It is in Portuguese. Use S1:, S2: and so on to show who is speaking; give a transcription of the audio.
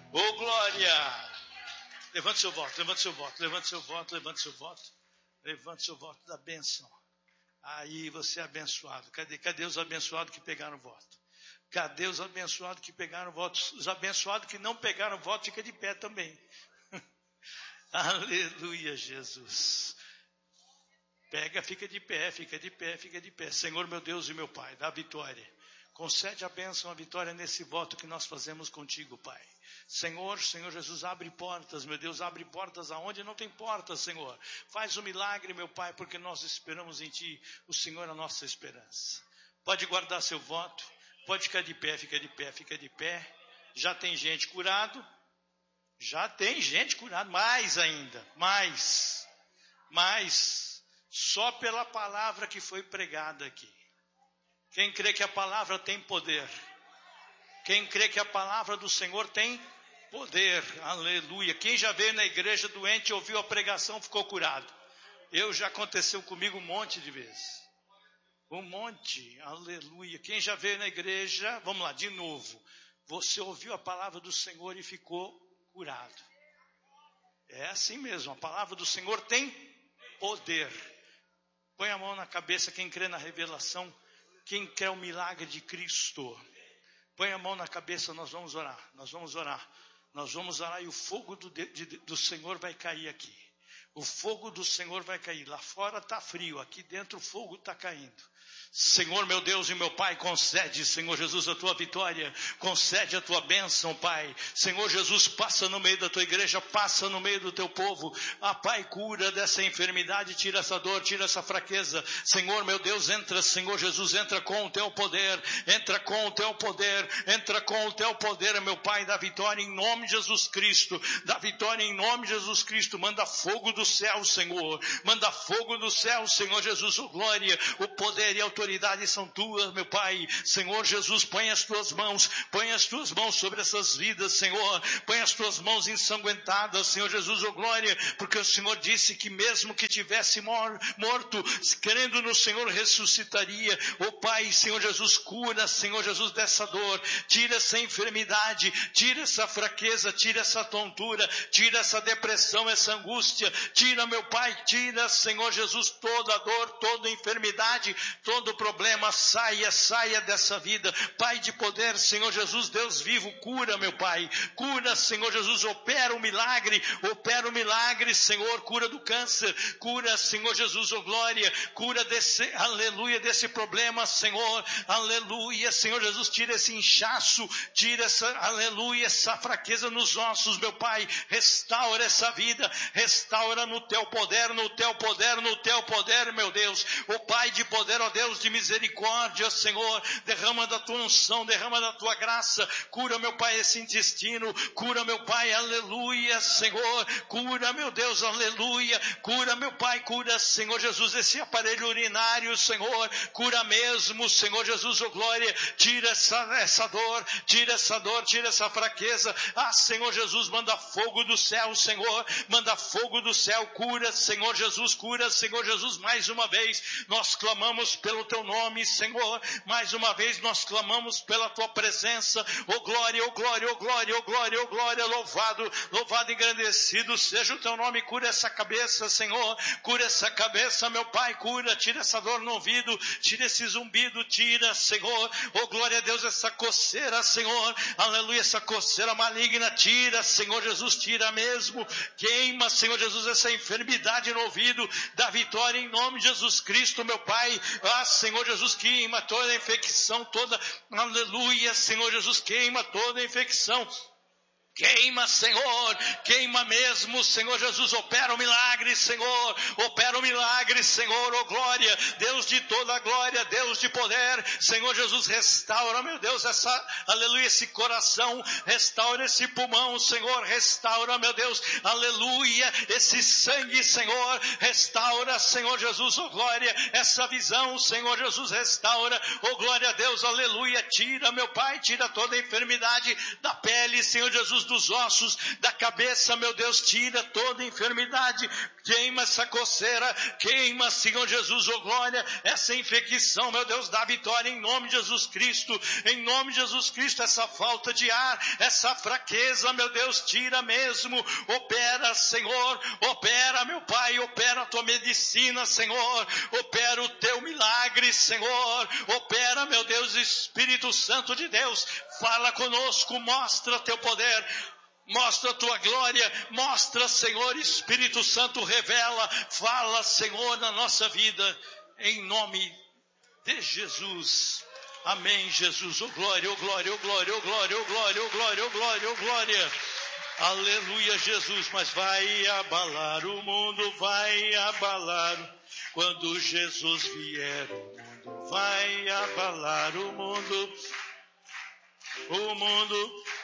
S1: Oh, glória! Levante seu voto, levante seu voto, levante seu voto, levante seu voto. Levante seu voto da bênção. Aí você é abençoado. Cadê os abençoados que pegaram o voto? Cadê os abençoados que pegaram o voto? Os abençoados que não pegaram o voto, fica de pé também. Aleluia, Jesus. Pega, fica de pé, fica de pé, fica de pé. Senhor, meu Deus e meu Pai, dá vitória. Concede a bênção, a vitória nesse voto que nós fazemos contigo, Pai. Senhor Jesus, abre portas, meu Deus, abre portas aonde não tem portas, Senhor. Faz um milagre, meu Pai, porque nós esperamos em Ti. O Senhor é a nossa esperança. Pode guardar seu voto, pode ficar de pé, fica de pé, fica de pé. Já tem gente curado? Já tem gente curada, mais ainda, mais. Só pela palavra que foi pregada aqui. Quem crê que a palavra tem poder? Quem crê que a palavra do Senhor tem poder? Aleluia. Quem já veio na igreja doente, ouviu a pregação, ficou curado? Já aconteceu comigo um monte de vezes. Um monte, aleluia. Quem já veio na igreja, vamos lá, de novo. Você ouviu a palavra do Senhor e ficou curado. É assim mesmo, a palavra do Senhor tem poder. Põe a mão na cabeça quem crê na revelação, quem quer o milagre de Cristo. Põe a mão na cabeça, nós vamos orar. E o fogo do Senhor vai cair aqui. O fogo do Senhor vai cair. Lá fora está frio, aqui dentro o fogo está caindo. Senhor, meu Deus e meu Pai, concede, Senhor Jesus, a tua vitória, concede a tua bênção, Pai. Senhor Jesus, passa no meio da tua igreja, passa no meio do teu povo. Pai, cura dessa enfermidade, tira essa dor, tira essa fraqueza. Senhor, meu Deus, entra, Senhor Jesus, entra com o teu poder, entra com o teu poder, meu Pai, da vitória em nome de Jesus Cristo, manda fogo do céu, Senhor, manda fogo do céu, Senhor Jesus, oh glória, o poder e a autoridade são tuas, meu Pai. Senhor Jesus, põe as tuas mãos sobre essas vidas, Senhor, põe as tuas mãos ensanguentadas, Senhor Jesus, oh glória, porque o Senhor disse que mesmo que tivesse morto, crendo no Senhor, ressuscitaria. Oh Pai, Senhor Jesus, cura, Senhor Jesus, dessa dor, tira essa enfermidade, tira essa fraqueza, tira essa tontura, tira essa depressão, essa angústia, tira, meu Pai, tira, Senhor Jesus, toda a dor, toda a enfermidade, todo problema, saia dessa vida, Pai de poder, Senhor Jesus, Deus vivo, cura, meu Pai, cura, Senhor Jesus, opera o milagre, Senhor, cura do câncer, cura, Senhor Jesus, oh glória, cura desse problema, Senhor, aleluia, Senhor Jesus, tira esse inchaço, tira essa fraqueza nos ossos, meu Pai, restaura essa vida, restaura no teu poder, meu Deus, oh Pai de poder, ó Deus de misericórdia, Senhor, derrama da tua unção, derrama da tua graça, cura, meu Pai, esse intestino, cura, meu Pai, aleluia, Senhor, cura, meu Deus, aleluia, cura, meu Pai, cura, Senhor Jesus, esse aparelho urinário, Senhor, cura mesmo, Senhor Jesus, oh glória, tira essa dor, tira essa fraqueza, Senhor Jesus, manda fogo do céu, Senhor, manda fogo do céu, cura, Senhor Jesus, mais uma vez, nós clamamos pelo teu nome, Senhor, mais uma vez nós clamamos pela tua presença, oh glória, louvado e engrandecido seja o teu nome, cura essa cabeça, Senhor, cura essa cabeça, meu Pai, cura, tira essa dor no ouvido, tira esse zumbido, tira, Senhor, oh glória a Deus, essa coceira, Senhor, aleluia, essa coceira maligna, tira, Senhor Jesus, tira mesmo, queima, Senhor Jesus, essa enfermidade no ouvido, da vitória em nome de Jesus Cristo, meu Pai, Senhor Jesus, queima toda a infecção, aleluia, Senhor Jesus, queima toda a infecção, queima, Senhor, queima mesmo, Senhor Jesus, opera o milagre, Senhor, oh glória, Deus de toda glória, Deus de poder, Senhor Jesus, restaura, meu Deus, aleluia, esse coração, restaura esse pulmão, Senhor, restaura, meu Deus, aleluia, esse sangue, Senhor, restaura, Senhor Jesus, oh glória, essa visão, Senhor Jesus, restaura, oh glória a Deus, aleluia, tira, meu Pai, tira toda a enfermidade da pele, Senhor Jesus, Jesus, dos ossos, da cabeça, meu Deus, tira toda enfermidade, queima essa coceira, queima, Senhor Jesus, oh glória, essa infecção, meu Deus, dá vitória em nome de Jesus Cristo, em nome de Jesus Cristo, essa falta de ar, essa fraqueza, meu Deus, tira mesmo, opera, Senhor, opera, meu Pai, opera a tua medicina, Senhor, opera o teu milagre, Senhor, opera, meu Deus, Espírito Santo de Deus, fala conosco, mostra teu poder, mostra a tua glória, mostra, Senhor, Espírito Santo, revela, fala, Senhor, na nossa vida, em nome de Jesus. Amém, Jesus, oh glória, oh glória, oh glória, oh glória, oh glória, oh glória, oh glória, oh glória. Aleluia, Jesus, mas vai abalar o mundo, vai abalar. Quando Jesus vier, o mundo vai abalar o mundo. O mundo